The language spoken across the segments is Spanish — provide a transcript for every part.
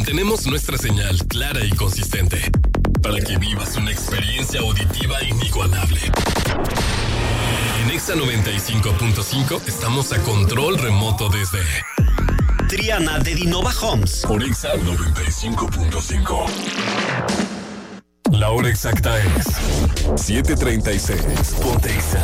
Mantenemos nuestra señal clara y consistente para que vivas una experiencia auditiva inigualable. En Exa 95.5 estamos a control remoto desde Triana de Dinova Homes. por Exa 95.5. La hora exacta es 7:36. Ponte Exa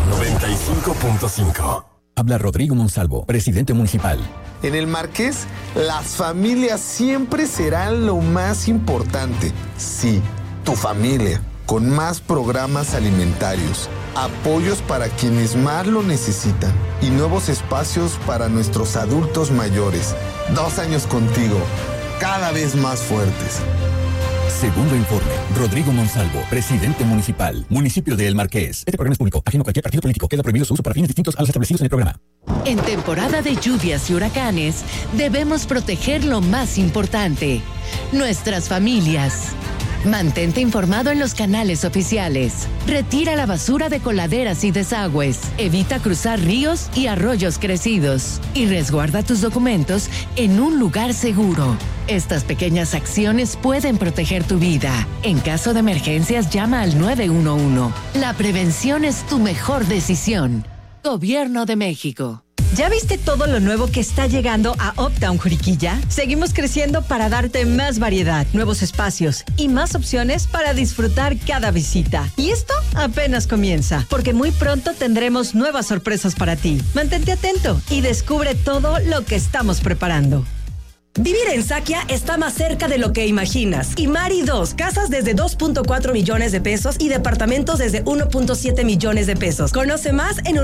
95.5. Habla Rodrigo Monsalvo, presidente municipal. En el Marqués, las familias siempre serán lo más importante. Sí, tu familia, con más programas alimentarios, apoyos para quienes más lo necesitan y nuevos espacios para nuestros adultos mayores. 2 años contigo, cada vez más fuertes. Segundo informe, Rodrigo Monsalvo, presidente municipal, municipio de El Marqués. Este programa es público, ajeno a cualquier partido político. Queda prohibido su uso para fines distintos a los establecidos en el programa. En temporada de lluvias y huracanes, debemos proteger lo más importante, nuestras familias. Mantente informado en los canales oficiales. Retira la basura de coladeras y desagües. Evita cruzar ríos y arroyos crecidos. Y resguarda tus documentos en un lugar seguro. Estas pequeñas acciones pueden proteger tu vida. En caso de emergencias, llama al 911. La prevención es tu mejor decisión. Gobierno de México. ¿Ya viste todo lo nuevo que está llegando a Uptown Juriquilla? Seguimos creciendo para darte más variedad, nuevos espacios y más opciones para disfrutar cada visita. Y esto apenas comienza, porque muy pronto tendremos nuevas sorpresas para ti. Mantente atento y descubre todo lo que estamos preparando. Vivir en Sakia está más cerca de lo que imaginas. Y Mari 2, casas desde 2.4 millones de pesos y departamentos desde 1.7 millones de pesos. Conoce más en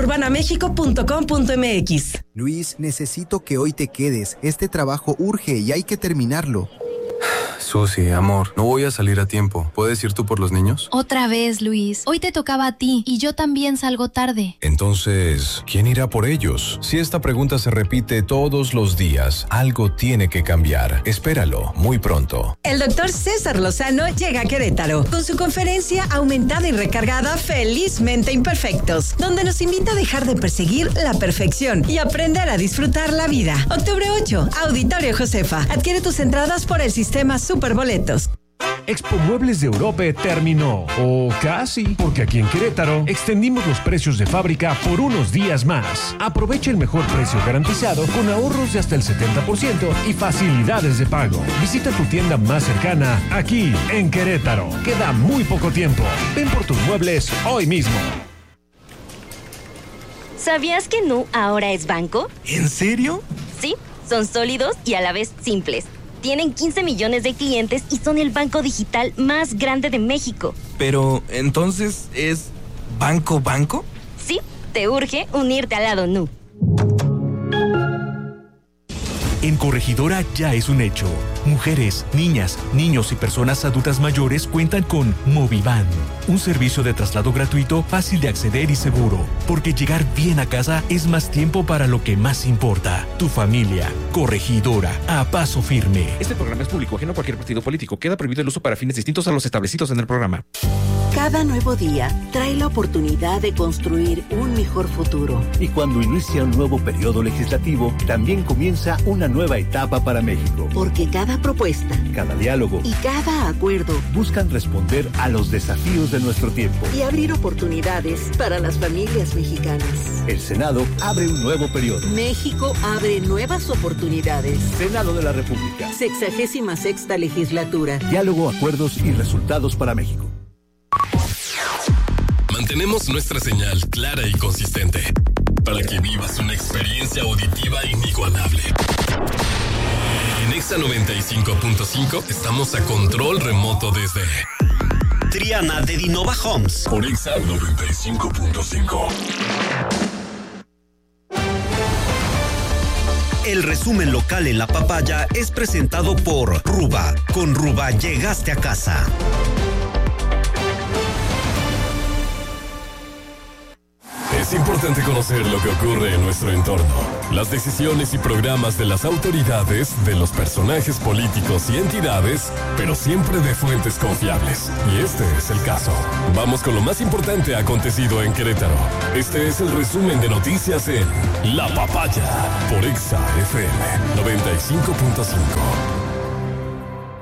urbanamexico.com.mx. Luis, necesito que hoy te quedes. Este trabajo urge y hay que terminarlo. Susi, amor, no voy a salir a tiempo. ¿Puedes ir tú por los niños? Otra vez, Luis. Hoy te tocaba a ti y yo también salgo tarde. Entonces, ¿quién irá por ellos? Si esta pregunta se repite todos los días, algo tiene que cambiar. Espéralo, muy pronto. El doctor César Lozano llega a Querétaro con su conferencia aumentada y recargada Felizmente Imperfectos, donde nos invita a dejar de perseguir la perfección y aprender a disfrutar la vida. Octubre 8, Auditorio Josefa. Adquiere tus entradas por el sistema Superboletos. Expo Muebles de Europa terminó, o casi, porque aquí en Querétaro extendimos los precios de fábrica por unos días más. Aprovecha el mejor precio garantizado con ahorros de hasta el 70% y facilidades de pago. Visita tu tienda más cercana aquí en Querétaro. Queda muy poco tiempo. Ven por tus muebles hoy mismo. ¿Sabías que Nu ahora es banco? ¿En serio? Sí, son sólidos y a la vez simples. Tienen 15 millones de clientes y son el banco digital más grande de México. Pero, ¿entonces es banco? Sí, te urge unirte al lado Nu. En Corregidora ya es un hecho. Mujeres, niñas, niños y personas adultas mayores cuentan con Movivan, un servicio de traslado gratuito, fácil de acceder y seguro. Porque llegar bien a casa es más tiempo para lo que más importa. Tu familia. Corregidora. A paso firme. Este programa es público, ajeno a cualquier partido político. Queda prohibido el uso para fines distintos a los establecidos en el programa. Cada nuevo día trae la oportunidad de construir un mejor futuro. Y cuando inicia un nuevo periodo legislativo, también comienza una nueva etapa para México. Porque cada propuesta, cada diálogo y cada acuerdo buscan responder a los desafíos de nuestro tiempo y abrir oportunidades para las familias mexicanas. El Senado abre un nuevo periodo. México abre nuevas oportunidades. Senado de la República. 66ª legislatura. Diálogo, acuerdos y resultados para México. Mantenemos nuestra señal clara y consistente para que vivas una experiencia auditiva inigualable. En Exa 95.5 estamos a control remoto desde Triana de Dinova Homes. por Exa 95.5. El resumen local en La Papaya es presentado por Ruba. Con Ruba llegaste a casa. Es importante conocer lo que ocurre en nuestro entorno, las decisiones y programas de las autoridades, de los personajes políticos y entidades, pero siempre de fuentes confiables. Y este es el caso. Vamos con lo más importante acontecido en Querétaro. Este es el resumen de noticias en La Papaya por Exa FM 95.5.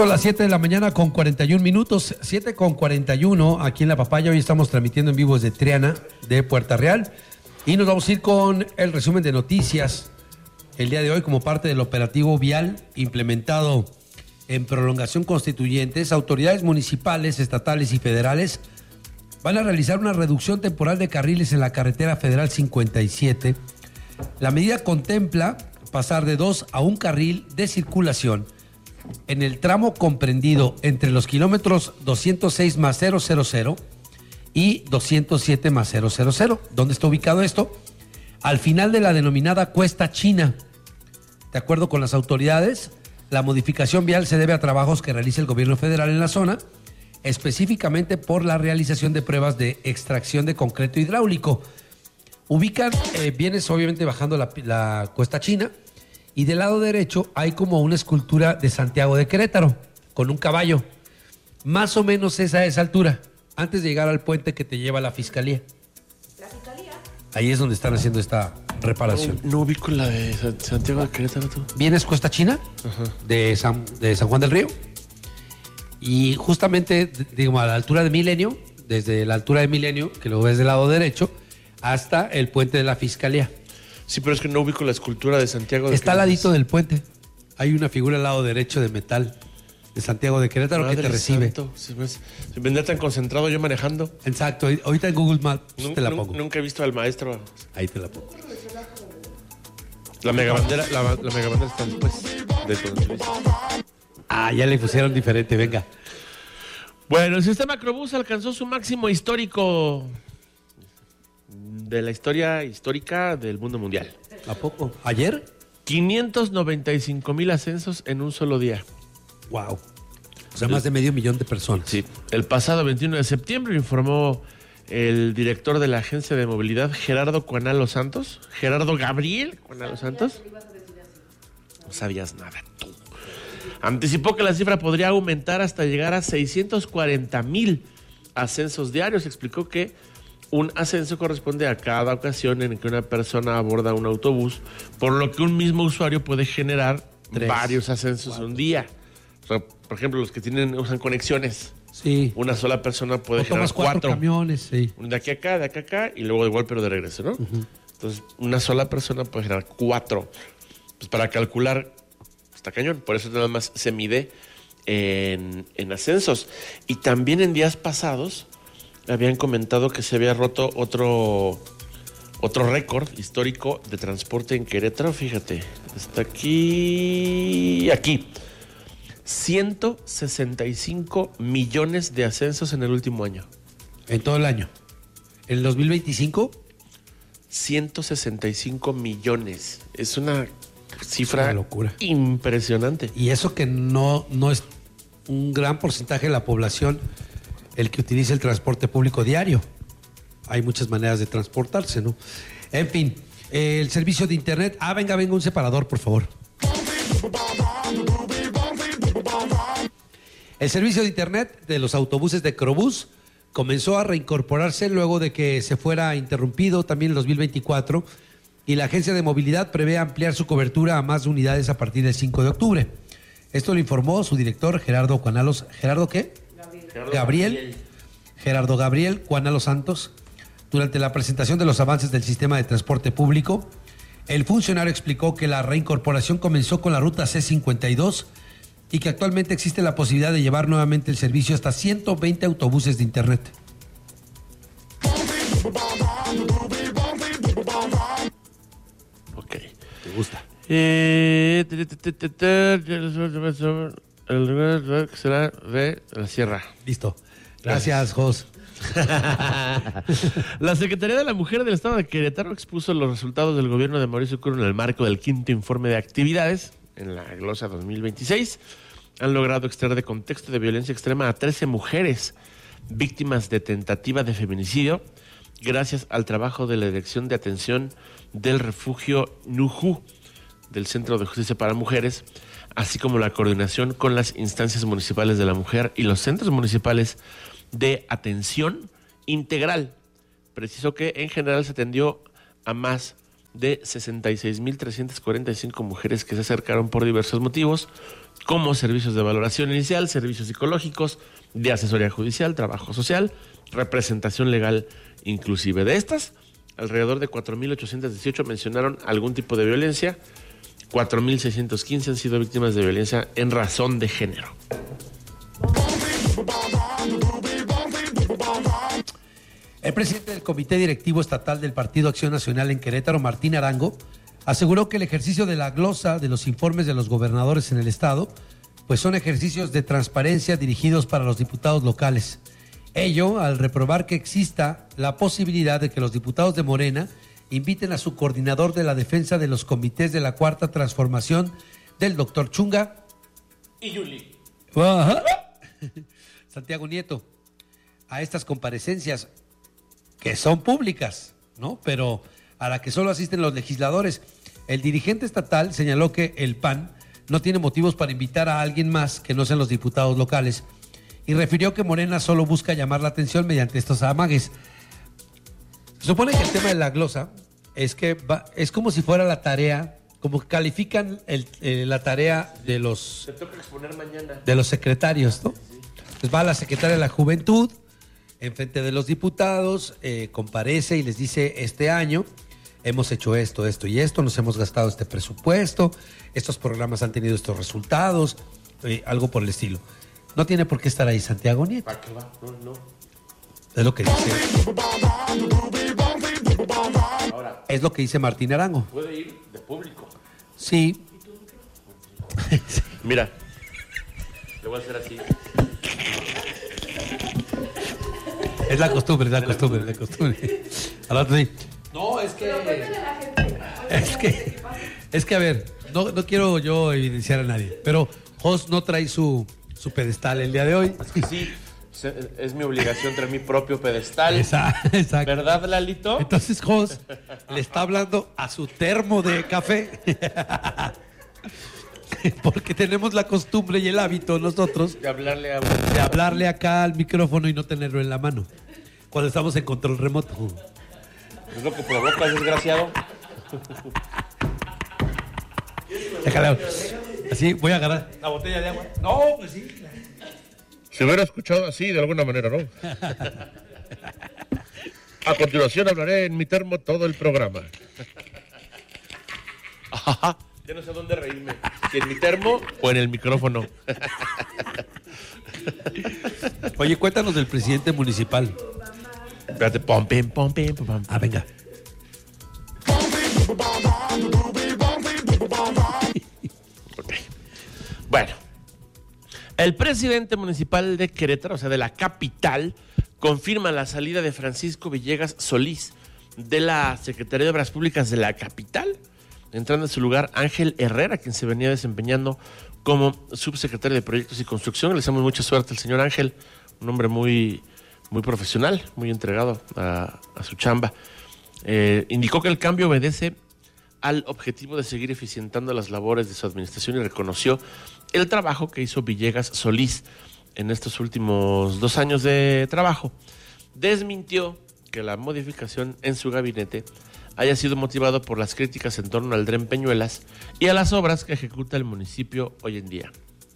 Son las 7 de la mañana con 41 minutos, 7 con 41 aquí en La Papaya. Hoy estamos transmitiendo en vivo desde Triana, de Puerta Real. Y nos vamos a ir con el resumen de noticias el día de hoy como parte del operativo vial implementado en prolongación Constituyentes. Autoridades municipales, estatales y federales van a realizar una reducción temporal de carriles en la carretera federal 57. La medida contempla pasar de 2 a 1 carril de circulación en el tramo comprendido entre los kilómetros 206 más 000 y 207 más 000. ¿Dónde está ubicado esto? Al final de la denominada Cuesta China. De acuerdo con las autoridades, la modificación vial se debe a trabajos que realiza el gobierno federal en la zona, específicamente por la realización de pruebas de extracción de concreto hidráulico. Ubican, vienes obviamente bajando la Cuesta China, y del lado derecho hay como una escultura de Santiago de Querétaro, con un caballo. Más o menos es a esa altura, antes de llegar al puente que te lleva a la fiscalía. ¿La fiscalía? Ahí es donde están haciendo esta reparación. No ubico la de Santiago de Querétaro, tú. ¿Vienes Cuesta China? Ajá. De San Juan del Río. Y justamente, digo, a la altura de Milenio, desde la altura de Milenio, que lo ves del lado derecho, hasta el puente de la fiscalía. Sí, pero es que no ubico la escultura de Santiago de Querétaro. Está al ladito del puente. Hay una figura al lado derecho de metal de Santiago de Querétaro que te recibe. Si vendría tan concentrado yo manejando. Exacto. Ahorita en Google Maps te la pongo. Nunca he visto al maestro. Ahí te la pongo. La megabandera está después de todo. Ah, ya le pusieron diferente, venga. Bueno, el sistema Crobús alcanzó su máximo histórico de la historia histórica del mundo mundial. ¿A poco? ¿Ayer? 595,000 ascensos en un solo día. Wow. O sea, más de 500,000 de personas. Sí. El pasado 21 de septiembre informó el director de la Agencia de Movilidad, Gerardo Gabriel Cuanalo Santos. No sabías nada tú. Anticipó que la cifra podría aumentar hasta llegar a 640,000 ascensos diarios. Explicó que un ascenso corresponde a cada ocasión en que una persona aborda un autobús, por lo que un mismo usuario puede generar 3, varios ascensos en un día. O sea, por ejemplo, los que usan conexiones. Sí. Una sola persona puede generar 4 camiones, sí. De aquí a acá, y luego igual, pero de regreso, ¿no? Uh-huh. Entonces, una sola persona puede generar 4. Pues para calcular, está cañón. Por eso nada más se mide en ascensos. Y también en días pasados habían comentado que se había roto otro récord histórico de transporte en Querétaro. Fíjate, está aquí. 165 millones de ascensos en el último año. ¿En todo el año? ¿En el 2025? 165 millones. Es una cifra, una locura impresionante. Y eso que no es un gran porcentaje de la población el que utiliza el transporte público diario. Hay muchas maneras de transportarse, ¿no? En fin, el servicio de internet. Venga, un separador, por favor. El servicio de internet de los autobuses de Crobús comenzó a reincorporarse luego de que se fuera interrumpido también en 2024, y la Agencia de Movilidad prevé ampliar su cobertura a más unidades a partir del 5 de octubre. Esto lo informó su director, Gerardo Cuanalos. ¿Gerardo qué? Gerardo Gabriel Cuanalo Santos, durante la presentación de los avances del sistema de transporte público. El funcionario explicó que la reincorporación comenzó con la ruta C52 y que actualmente existe la posibilidad de llevar nuevamente el servicio hasta 120 autobuses de internet. Ok. ¿Te gusta? Será de la Sierra. Listo. Gracias, Jos. La Secretaría de la Mujer del Estado de Querétaro expuso los resultados del gobierno de Mauricio Curi en el marco del 5º informe de actividades en la glosa 2026. Han logrado extraer de contexto de violencia extrema a 13 mujeres víctimas de tentativa de feminicidio, gracias al trabajo de la Dirección de Atención del Refugio Nujú del Centro de Justicia para Mujeres, así como la coordinación con las instancias municipales de la mujer y los centros municipales de atención integral. Precisó que en general se atendió a más de 66,345 mujeres que se acercaron por diversos motivos, como servicios de valoración inicial, servicios psicológicos, de asesoría judicial, trabajo social, representación legal inclusive. De estas, alrededor de 4.818 mencionaron algún tipo de violencia, 4.615 han sido víctimas de violencia en razón de género. El presidente del Comité Directivo Estatal del Partido Acción Nacional en Querétaro, Martín Arango, aseguró que el ejercicio de la glosa de los informes de los gobernadores en el estado, pues son ejercicios de transparencia dirigidos para los diputados locales. Ello al reprobar que exista la posibilidad de que los diputados de Morena inviten a su coordinador de la defensa de los comités de la Cuarta Transformación, del doctor Chunga y Yuli. Santiago Nieto, a estas comparecencias que son públicas, ¿no? Pero a la que solo asisten los legisladores. El dirigente estatal señaló que el PAN no tiene motivos para invitar a alguien más que no sean los diputados locales y refirió que Morena solo busca llamar la atención mediante estos amagues. Se supone que el tema de la glosa es que es como si fuera la tarea, como que califican la tarea de los... Se toca exponer mañana. De los secretarios, ¿no? Entonces va la secretaria de la Juventud enfrente de los diputados, comparece y les dice: este año hemos hecho esto, esto y esto, nos hemos gastado este presupuesto, estos programas han tenido estos resultados, algo por el estilo. No tiene por qué estar ahí Santiago Nieto. ¿Para qué va? No. Es lo que dice. Ahora, es lo que dice Martín Arango. Puede ir de público. Sí. Mira, le voy a hacer así. Es la costumbre. Al rato sí. No, es que a ver, no quiero yo evidenciar a nadie, pero Jos no trae su pedestal el día de hoy. Sí, es mi obligación traer mi propio pedestal. Exacto. ¿Verdad, Lalito? Entonces Jos le está hablando a su termo de café. Porque tenemos la costumbre y el hábito nosotros de hablarle acá al micrófono y no tenerlo en la mano cuando estamos en control remoto. Es lo que provoca, desgraciado. Déjale. Así voy a agarrar la botella de agua. No, pues sí. Se hubiera escuchado así de alguna manera, ¿no? A continuación hablaré en mi termo todo el programa. Ya no sé dónde reírme. Si en mi termo o en el micrófono. Oye, cuéntanos del presidente municipal. Espérate, pom. Ah, venga. Okay. Bueno, el presidente municipal de Querétaro, o sea, de la capital, confirma la salida de Francisco Villegas Solís de la Secretaría de Obras Públicas de la capital, entrando en su lugar Ángel Herrera, quien se venía desempeñando como subsecretario de Proyectos y Construcción. Le deseamos mucha suerte al señor Ángel, un hombre muy profesional, muy entregado a su chamba. Indicó que el cambio obedece al objetivo de seguir eficientando las labores de su administración y reconoció el trabajo que hizo Villegas Solís en estos últimos 2 años de trabajo. Desmintió que la modificación en su gabinete haya sido motivado por las críticas en torno al Dren Peñuelas y a las obras que ejecuta el municipio hoy en día.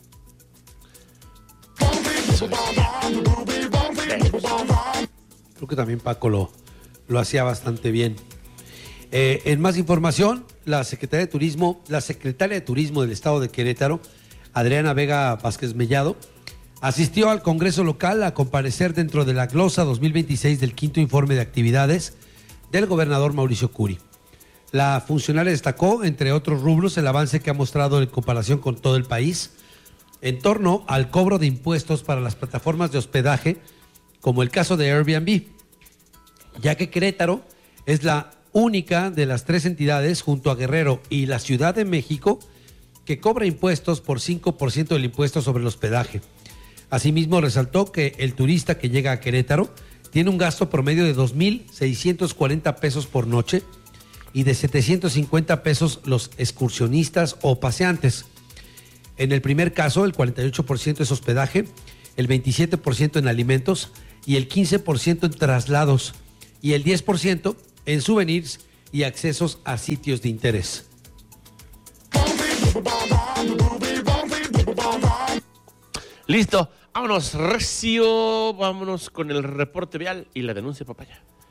Creo que también Paco lo hacía bastante bien. En más información, la secretaria de Turismo del Estado de Querétaro, Adriana Vega Vázquez Mellado, asistió al Congreso local a comparecer dentro de la glosa 2026 del 5º informe de actividades del gobernador Mauricio Curi. La funcionaria destacó, entre otros rubros, el avance que ha mostrado en comparación con todo el país en torno al cobro de impuestos para las plataformas de hospedaje, como el caso de Airbnb, ya que Querétaro es la única de las 3 entidades, junto a Guerrero y la Ciudad de México, que cobra impuestos por 5% del impuesto sobre el hospedaje. Asimismo, resaltó que el turista que llega a Querétaro tiene un gasto promedio de 2,640 pesos por noche y de 750 pesos los excursionistas o paseantes. En el primer caso, el 48% es hospedaje, el 27% en alimentos y el 15% en traslados y el 10% en souvenirs y accesos a sitios de interés. Listo, vámonos recio, vámonos con el reporte vial y la denuncia papaya.